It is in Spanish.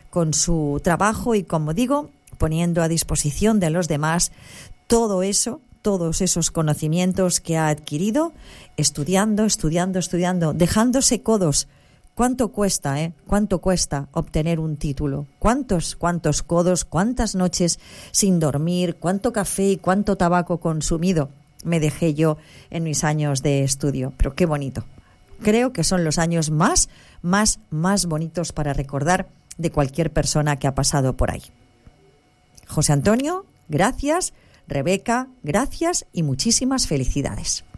con su trabajo y, como digo, poniendo a disposición de los demás todo eso, todos esos conocimientos que ha adquirido, estudiando, dejándose codos. ¿Cuánto cuesta, ¿Cuánto cuesta obtener un título? ¿Cuántos codos, cuántas noches sin dormir, cuánto café y cuánto tabaco consumido me dejé yo en mis años de estudio? Pero qué bonito. Creo que son los años más bonitos para recordar de cualquier persona que ha pasado por ahí. José Antonio, gracias. Rebeca, gracias y muchísimas felicidades.